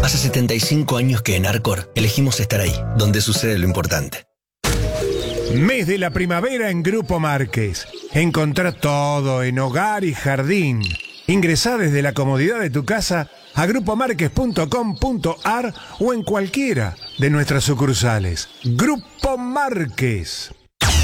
Hace 75 años que en Arcor elegimos estar ahí, donde sucede lo importante. Mes de la primavera en Grupo Márquez. Encontrá todo en hogar y jardín. Ingresá desde la comodidad de tu casa a grupomarquez.com.ar o en cualquiera de nuestras sucursales. Grupo Márquez.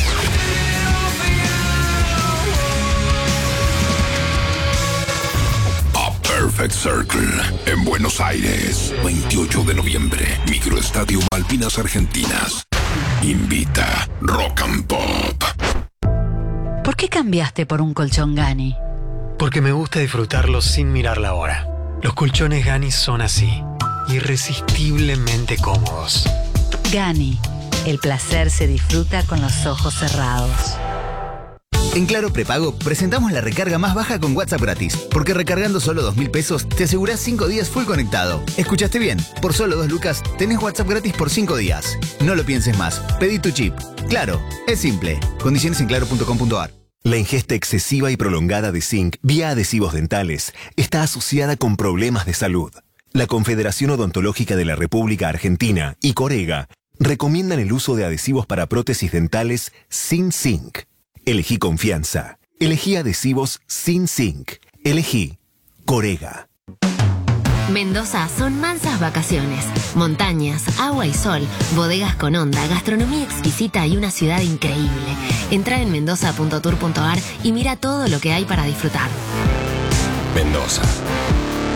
Perfect Circle, en Buenos Aires, 28 de noviembre, Microestadio Malvinas Argentinas. Invita Rock and Pop. ¿Por qué cambiaste por un colchón Gani? Porque me gusta disfrutarlo sin mirar la hora. Los colchones Gani son así, irresistiblemente cómodos. Gani, el placer se disfruta con los ojos cerrados. En Claro Prepago presentamos la recarga más baja con WhatsApp gratis, porque recargando solo 2.000 pesos te asegurás 5 días full conectado. ¿Escuchaste bien? Por solo 2 lucas tenés WhatsApp gratis por 5 días. No lo pienses más, pedí tu chip. Claro, es simple. Condiciones en claro.com.ar. La ingesta excesiva y prolongada de zinc vía adhesivos dentales está asociada con problemas de salud. La Confederación Odontológica de la República Argentina y Corega recomiendan el uso de adhesivos para prótesis dentales sin zinc. Elegí confianza. Elegí adhesivos sin zinc. Elegí Corega. Mendoza son mansas vacaciones, montañas, agua y sol, bodegas con onda, gastronomía exquisita y una ciudad increíble. Entra en mendoza.tour.ar y mira todo lo que hay para disfrutar. Mendoza.